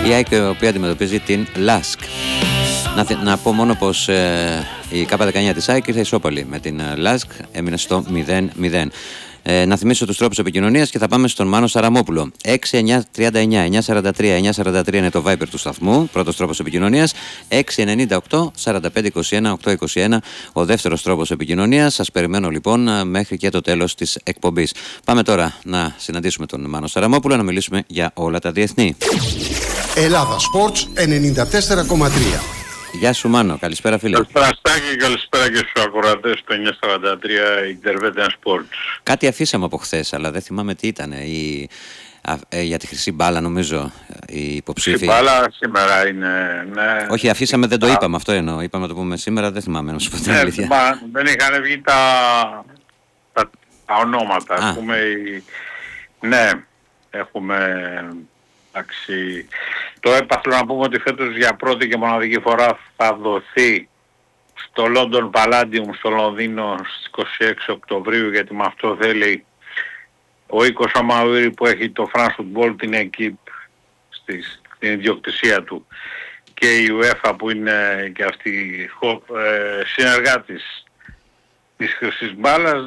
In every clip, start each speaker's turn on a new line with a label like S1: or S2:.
S1: Η ΑΕΚ, η οποία αντιμετωπίζει την ΛΑΣΚ. Να πω μόνο πως η K19 της ΑΕΚ ήρθε ισόπαλη με την ΛΑΣΚ, έμεινε στο 0-0. Να θυμίσω τους τρόπους επικοινωνίας και θα πάμε στον Μάνο Σαραμόπουλο. 6-9-39-943 είναι το Viber του σταθμού, πρώτος τρόπος επικοινωνίας. 6-98-45-21-821 ο δεύτερος τρόπος επικοινωνίας. Σας περιμένω λοιπόν μέχρι και το τέλος της εκπομπής. Πάμε τώρα να συναντήσουμε τον Μάνο Σαραμόπουλο, να μιλήσουμε για όλα τα διεθνή.
S2: Ελλάδα Sports 94,3.
S1: Γεια σου Μάνο, καλησπέρα φίλε.
S3: Καλησπέρα Στάκη, καλησπέρα και στους ακροατές του 943 Intervetan Sports.
S1: Κάτι αφήσαμε από χθες, αλλά δεν θυμάμαι τι ήταν. Για τη χρυσή μπάλα νομίζω, η υποψήφοι.
S3: Χρυσή μπάλα σήμερα είναι, ναι.
S1: Όχι, αφήσαμε, δεν το είπαμε, αυτό εννοώ. Είπαμε να το πούμε σήμερα, δεν θυμάμαι να σου πω την αλήθεια.
S3: Δεν είχαν βγει τα ονόματα, ας πούμε. Ναι, έχουμε... Εντάξει, το έπαθλο να πούμε ότι φέτος για πρώτη και μοναδική φορά θα δοθεί στο London Palladium στο Λονδίνο στις 26 Οκτωβρίου, γιατί με αυτό θέλει ο Οίκος Αμαουήρη που έχει το France Football την Equipe στην ιδιοκτησία του και η UEFA που είναι και αυτή συνεργάτης της χρυσής μπάλας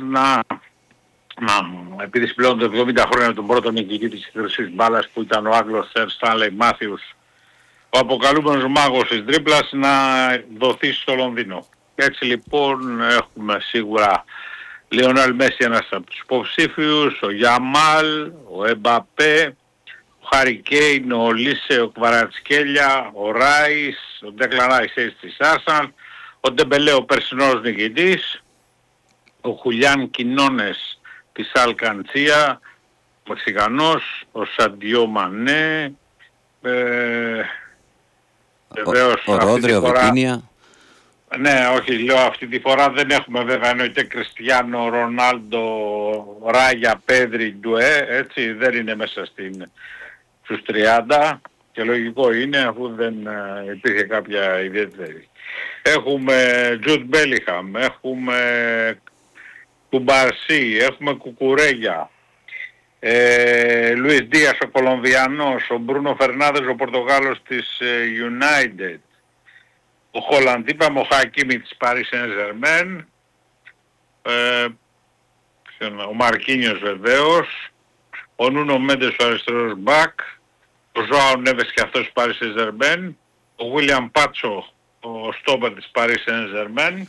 S3: επειδή συμπλέονται 70 χρόνια τον πρώτο νικητή της χρυσής μπάλας που ήταν ο Άγγλος Σερ Στάνλεϊ Μάθιους, ο αποκαλούμενος μάγος της τρίπλας, να δοθεί στο Λονδίνο. Έτσι λοιπόν έχουμε σίγουρα Λιονέλ Μέση, ένας από τους υποψήφιους, ο Γιαμάλ, ο Εμπαπέ, ο Χάρι Κέιν, ο Λίσε, ο Κβαρατσχέλια, ο Ράις, ο Ντέκλαν Ράις της Arsenal, ο Ντεμπελέ ο περσινός νικητής, ο Χουλιάν Κινόνες της Αλκαντσία, ο Μεξικανός, ο Σαντιό Μανέ, βεβαίως
S1: ο Ρόδρυ, ο Βιτίνια.
S3: Ναι, όχι, λέω αυτή τη φορά δεν έχουμε βέβαια, εννοείται Κριστιάνο, Ρονάλντο, Ράγια, Πέδρη, Ντουέ, έτσι, δεν είναι μέσα στους 30 και λογικό είναι αφού δεν υπήρχε κάποια ιδιαίτερη. Έχουμε Τζουντ Μπέλιχαμ, έχουμε Κουμπαρσί, έχουμε Κουκουρέγια, Λουίς Δίας ο Κολομβιανός, ο Μπρούνο Φερνάδες ο Πορτογάλος της United, ο Χολαντ είπαμε, ο Χακίμι της Paris Saint-Germain, ο Μαρκίνιος βεβαίως, ο Νούνο Μέντες ο αριστερός μπακ, ο Ζωάο Νέβες και αυτός της Paris Saint-Germain, ο Βίλιαμ Πάτσο ο στόπερ της Paris Saint-Germain,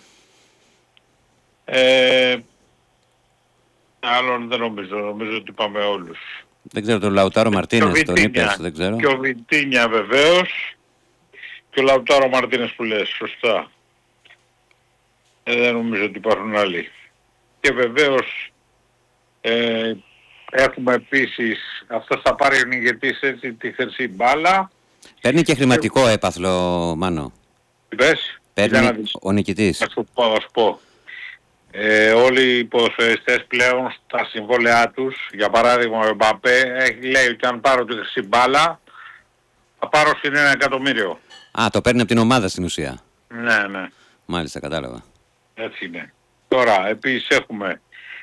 S3: άλλον δεν νομίζω ότι είπαμε όλους.
S1: Δεν ξέρω, τον Λαουτάρο Μαρτίνες τον είπες, δεν ξέρω.
S3: Και ο Βιτίνια βεβαίως και ο Λαουτάρο Μαρτίνες που λες, σωστά. Δεν νομίζω ότι υπάρχουν άλλοι. Και βεβαίως έχουμε επίσης, αυτός θα πάρει ο νικητής έτσι τη χρυσή μπάλα.
S1: Παίρνει και χρηματικό έπαθλο, Μάνο.
S3: Τι πες?
S1: Παίρνει ο νικητής.
S3: Θα σου πω. Όλοι οι ποδοσφαιριστές πλέον στα συμβόλαιά τους, για παράδειγμα ο Εμπαπέ λέει ότι αν πάρω τη χρυσή μπάλα θα πάρω στην 1 εκατομμύριο.
S1: Α, το παίρνει από την ομάδα στην ουσία.
S3: Ναι.
S1: Μάλιστα, κατάλαβα.
S3: Έτσι είναι. Τώρα επίσης έχουμε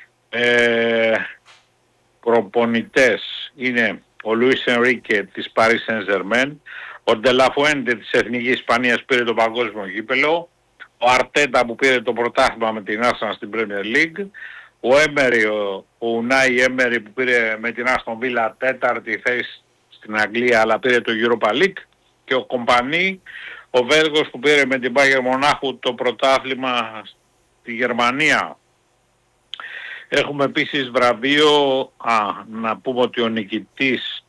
S3: προπονητές, είναι ο Λουίς Ενρίκε της Paris Saint-Germain, ο Ντελαφουέντε της Εθνικής Ισπανίας πήρε το παγκόσμιο γήπεδο, ο Αρτέτα που πήρε το πρωτάθλημα με την Arsenal στην Premier League, ο Έμερι, ο Ουνάι Έμερι που πήρε με την Aston Villa τέταρτη θέση στην Αγγλία αλλά πήρε το Europa League, και ο Κομπανί, ο Βέλγος που πήρε με την Bayern Μονάχου το πρωτάθλημα στη Γερμανία. Έχουμε επίσης βραβείο, να πούμε ότι ο νικητής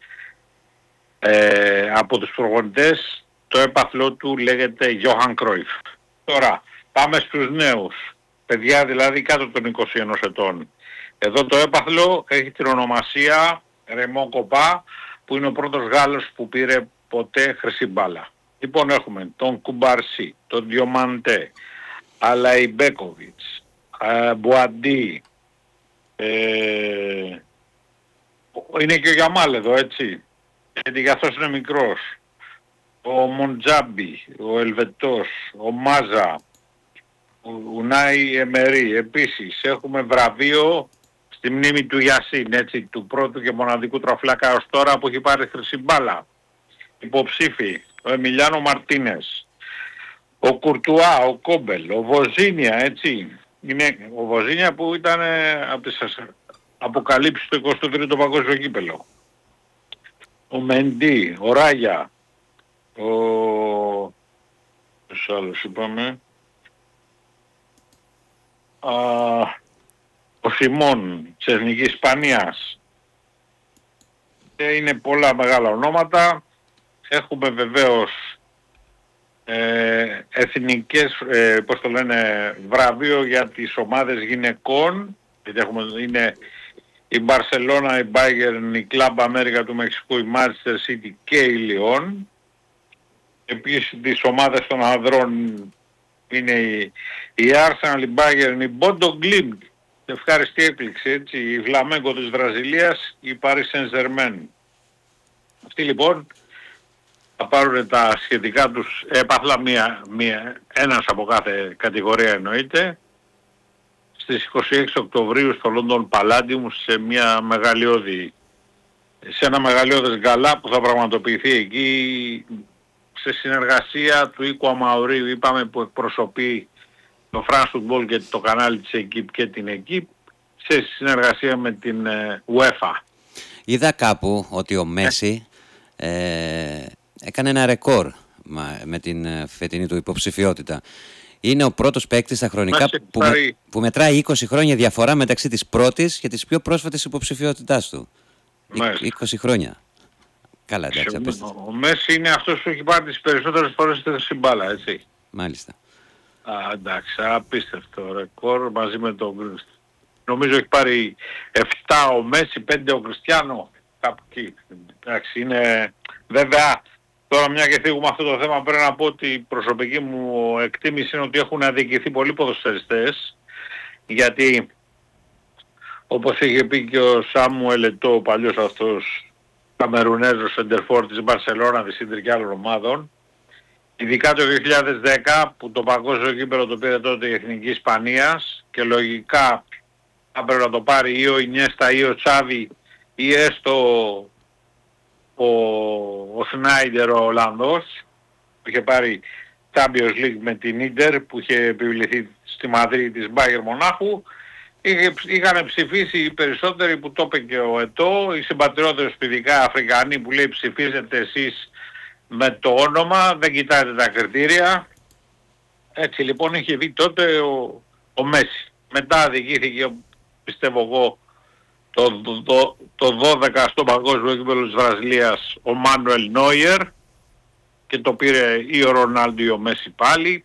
S3: από τους προπονητές, το έπαθλό του λέγεται Johan Cruyff. Τώρα πάμε στους νέους, παιδιά δηλαδή κάτω των 21 ετών. Εδώ το έπαθλο έχει την ονομασία Ρεμό Κοπά, που είναι ο πρώτος Γάλλος που πήρε ποτέ χρυσή μπάλα. Λοιπόν έχουμε τον Κουμπαρσί, τον Διομαντέ, Αλαϊμπέκοβιτς, Μπουαντί, είναι και ο Γιαμάλ εδώ, έτσι, γιατί καθώς είναι μικρός, ο Μοντζάμπι, ο Ελβετός, ο Μάζα, ο Ουνάι Εμερί. Επίσης έχουμε βραβείο στη μνήμη του Γιασίν, έτσι, του πρώτου και μοναδικού τραφλάκα ως τώρα που έχει πάρει χρυσή μπάλα. υποψήφοι, ο Εμιλιάνο Μαρτίνες, ο Κουρτουά, ο Κόμπελ, ο Βοζίνια, έτσι. Είναι ο Βοζίνια που ήταν από τις αποκαλύψεις του 23ου Παγκόσμιο Κύπελλο. Ο Μεντί, ο Ράγια, ποιος άλλος είπαμε, ο Σιμών της Εθνικής Ισπανίας. Είναι πολλά μεγάλα ονόματα. Έχουμε βεβαίως εθνικές, πώς το λένε, βραβείο για τις ομάδες γυναικών. Γιατί είναι η Μπαρσελόνα, η Bayern, η Club Αμέρικα του Μεξικού, η Manchester City και η Λιόν. Επίσης τις ομάδες των ανδρών είναι η Arsenal, η Bayern, η Bodo Glimt. Ευχαριστή έκπληξη, έτσι, η Φλαμέγκο της Βραζιλίας, η Paris Saint-Germain. Αυτοί λοιπόν θα πάρουν τα σχετικά τους έπαθλα, ένας από κάθε κατηγορία εννοείται, στις 26 Οκτωβρίου στο London Palladium σε ένα μεγαλειώδες γκαλά που θα πραγματοποιηθεί εκεί σε συνεργασία του Οίκου Αμαουρίου, είπαμε, που εκπροσωπεί το France Football και το κανάλι της ΕΚΙΠ και την ΕΚΙΠ, σε συνεργασία με την UEFA.
S1: Είδα κάπου ότι ο Μέση έκανε ένα ρεκόρ με την φετινή του υποψηφιότητα. Είναι ο πρώτος παίκτης στα χρονικά που μετράει 20 χρόνια διαφορά μεταξύ της πρώτης και της πιο πρόσφατης υποψηφιότητάς του. 20 χρόνια. Καλά, εντάξει, απίστευτο.
S3: Ο Μέση είναι αυτός που έχει πάρει τις περισσότερες φορές στην μπάλα, έτσι.
S1: Μάλιστα.
S3: Εντάξει, απίστευτο ρεκόρ μαζί με τον Γκρίστ. Νομίζω έχει πάρει 7 ο Μέση, 5 ο Κριστιάνο. Κάπου εκεί. Εντάξει, είναι βέβαια. Τώρα μια και φύγουμε αυτό το θέμα, πρέπει να πω ότι η προσωπική μου εκτίμηση είναι ότι έχουν αδικηθεί πολλοί ποδοσφαιριστές, γιατί όπως είχε πει και ο Σάμουελ Ετώ, ο παλιός αυτός Καμερουνέζος σεντερφόρ της Μπαρσελόνα, της Ίντερ και άλλων ομάδων, ειδικά το 2010 που το παγκόσμιο κύπελλο το πήρε τότε η Εθνική Ισπανίας και λογικά θα πρέπει να το πάρει ή ο Ινιέστα ή ο Τσάβι ή έστω ο Σνάιντερ ο Ολλανδός που είχε πάρει Champions League με την Ίντερ που είχε επιβληθεί στη Μαδρίτη της Μπάγερ Μονάχου. Είχαν ψηφίσει οι περισσότεροι, που το είπε και ο Ετώ, οι συμπατριώτες ειδικά Αφρικανοί, που λέει ψηφίζετε εσείς με το όνομα, δεν κοιτάτε τα κριτήρια. Έτσι λοιπόν είχε δει τότε ο Μέση. Μετά αδικήθηκε, πιστεύω εγώ, το 12 στο παγκόσμιο κύπελλο της Βραζιλίας ο Μάνουελ Νόιερ και το πήρε ή ο Ρονάλντο ή ο Μέση πάλι.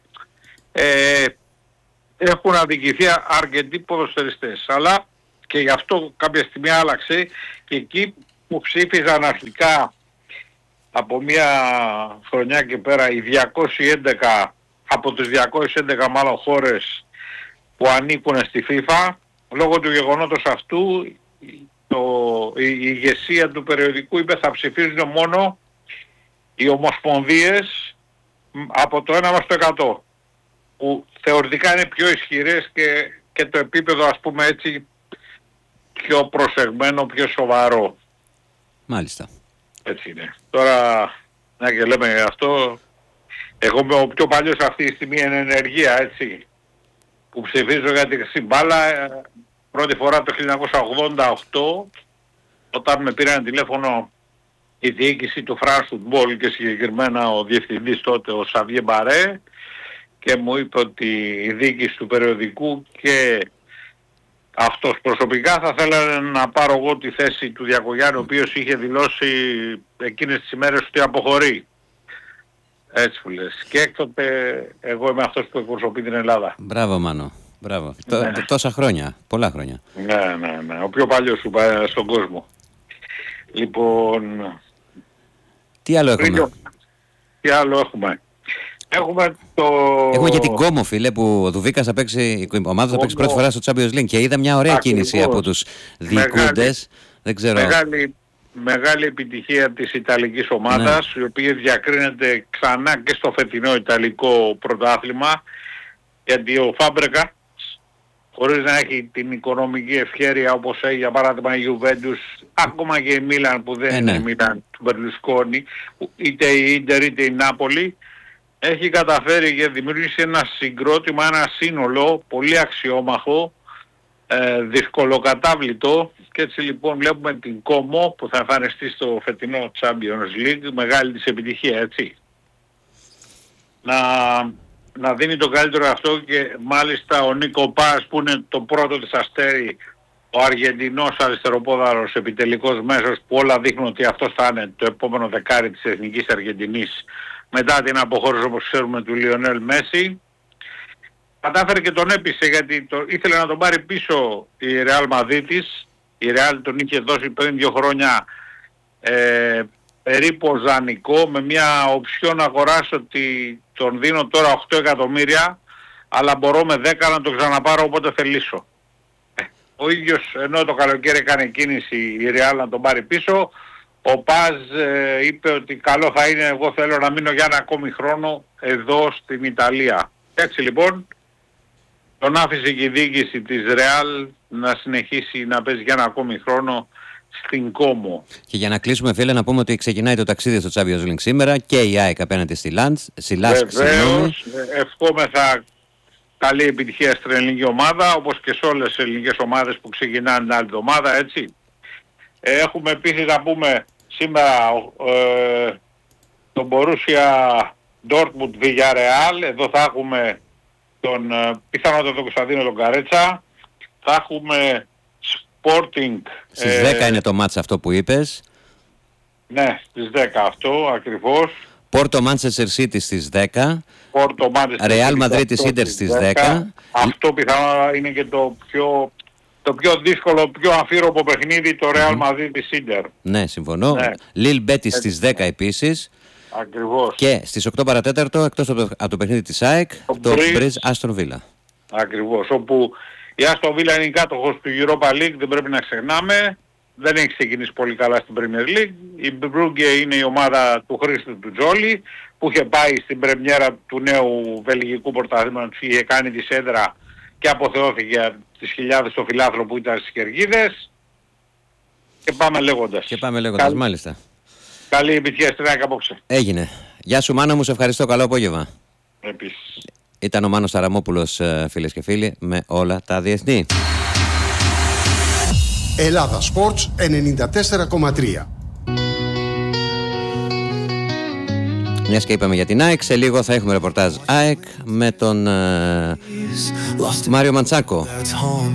S3: Έχουν αδικηθεί αρκετοί ποδοσφαιριστές, αλλά και γι' αυτό κάποια στιγμή άλλαξε και εκεί που ψήφιζαν αρχικά από μια χρονιά και πέρα οι 211 από τις 211 μάλλον χώρες που ανήκουν στη FIFA, λόγω του γεγονότος αυτού η ηγεσία του περιοδικού είπε θα ψηφίζουν μόνο οι ομοσπονδίες από το 1 στο 100, που θεωρητικά είναι πιο ισχυρές και το επίπεδο, ας πούμε έτσι, πιο προσεγμένο, πιο σοβαρό.
S1: Μάλιστα.
S3: Έτσι είναι. Τώρα, να και λέμε αυτό, εγώ είμαι ο πιο παλιός αυτή τη στιγμή εν ενεργεία, έτσι, που ψηφίζω για την χρυσή μπάλα. Πρώτη φορά το 1988, όταν με πήραν τηλέφωνο η διοίκηση του France Football και συγκεκριμένα ο διευθυντής τότε, ο Σαβιέ Μπαρέ, και μου είπε ότι η διοίκηση του περιοδικού και αυτός προσωπικά θα θέλανε να πάρω εγώ τη θέση του Διακογιάννη, ο οποίος είχε δηλώσει εκείνες τις ημέρες ότι αποχωρεί. Έτσι που λες. Και έκτοτε εγώ είμαι αυτός που εκπροσωπεί την Ελλάδα.
S1: Μπράβο Μάνο. Μπράβο. Τόσα χρόνια. Πολλά χρόνια.
S3: Ναι. Ο πιο παλιός σου στον κόσμο. Λοιπόν...
S1: Τι άλλο έχουμε?
S3: Τι άλλο έχουμε?
S1: Έχουμε και την Κόμο, φίλε, που ο Δουβίκας θα παίξει, η ομάδα θα παίξει πρώτη φορά στο Champions League και είδα μια ωραία κίνηση από τους διοικούντες. Δεν ξέρω.
S3: Μεγάλη επιτυχία της Ιταλικής ομάδας, η οποία διακρίνεται ξανά και στο φετινό Ιταλικό πρωτάθλημα, γιατί ο Φάμπρεκα, χωρίς να έχει την οικονομική ευχέρεια όπως έχει για παράδειγμα η Juventus, ακόμα και η Μίλαν που δεν είναι η Μίλαν του Μπερλουσκόνη, είτε η Ίντερ είτε η Νάπολη, έχει καταφέρει και δημιούργησε ένα συγκρότημα, ένα σύνολο πολύ αξιόμαχο, δυσκολοκατάβλητο, και έτσι λοιπόν βλέπουμε την Como που θα εμφανιστεί στο φετινό Champions League, μεγάλη της επιτυχία, έτσι. Να δίνει το καλύτερο αυτό, και μάλιστα ο Νίκο Πας που είναι το πρώτο της Αστέρι, ο Αργεντινός αριστεροπόδαρος επιτελικός μέσος, που όλα δείχνουν ότι αυτός θα είναι το επόμενο δεκάρι της Εθνικής Αργεντινής μετά την αποχώρηση όπως ξέρουμε του Λιονέλ Μέση. Κατάφερε και τον έπεισε, γιατί ήθελε να τον πάρει πίσω η Ρεάλ Μαδρίτης. Η Ρεάλ τον είχε δώσει πριν 2 χρόνια περίπου ζανικό, με μια οψιόν να αγοράσω ότι τον δίνω τώρα 8 εκατομμύρια, αλλά μπορώ με 10 να το ξαναπάρω όποτε θελήσω. Ο ίδιος, ενώ το καλοκαίρι έκανε κίνηση η Ρεάλ να τον πάρει πίσω, ο Πας είπε ότι καλό θα είναι, εγώ θέλω να μείνω για ένα ακόμη χρόνο εδώ στην Ιταλία. Έτσι λοιπόν τον άφησε και η διοίκηση της Ρεάλ να συνεχίσει να παίζει για ένα ακόμη χρόνο στην Como.
S1: Και για να κλείσουμε, φίλε, να πούμε ότι ξεκινάει το ταξίδι στο Champions League σήμερα και η ΑΕΚ απέναντι στη Λάσκ.
S3: Βεβαίως, ευχόμεθα καλή επιτυχία στην ελληνική ομάδα, όπως και σε όλες τις ελληνικές ομάδες που ξεκινάνε την άλλη εβδομάδα, έτσι. Έχουμε επίσης να πούμε σήμερα τον Borussia Dortmund Villarreal. Εδώ θα έχουμε τον πιθανότατο Κωνσταντίνο τον Καρέτσα. Θα έχουμε Sporting.
S1: Στις 10 είναι το μάτς αυτό που είπες.
S3: Ναι, στις 10 αυτό ακριβώς.
S1: Πόρτο Manchester City στις 10.
S3: Πόρτο Manchester
S1: Real Madrid Inter στις 10.
S3: Αυτό πιθανόν είναι και το πιο δύσκολο, πιο αμφίροπο παιχνίδι, το Real Madrid Inter.
S1: Ναι, συμφωνώ. Ναι. Lille Betis στις 10 επίσης.
S3: Ακριβώς.
S1: Και στις 8 παρατέταρτο, εκτός από το παιχνίδι της ΑΕΚ, το Bridge Aston Villa.
S3: Ακριβώς, όπου η Aston Villa είναι η κάτοχος του Europa League, δεν πρέπει να ξεχνάμε. Δεν έχει ξεκινήσει πολύ καλά στην Premier League. Η Brugge είναι η ομάδα του Χρήστου του Τζόλι, που είχε πάει στην πρεμιέρα του νέου βελγικού πρωταθλήματος, είχε κάνει τη σέντρα και αποθεώθηκε τις χιλιάδες στο φιλάθλο που ήταν στις Κερκίδες. Και πάμε λέγοντας.
S1: Μάλιστα.
S3: Καλή επιτυχία στην ΑΕΚ απόψε.
S1: Έγινε. Γεια σου Μάνο μου, σε ευχαριστώ, καλό απόγευμα.
S3: Επίσης.
S1: Ήταν ο Μάνος Ταραμόπουλος, φίλες και φίλοι, με όλα τα διεθνή.
S2: Ελλάδα Sports 94,3.
S1: Μιας και είπαμε για την ΑΕΚ, σε λίγο θα έχουμε ρεπορτάζ ΑΕΚ με τον Μάριο Μαντσάκο.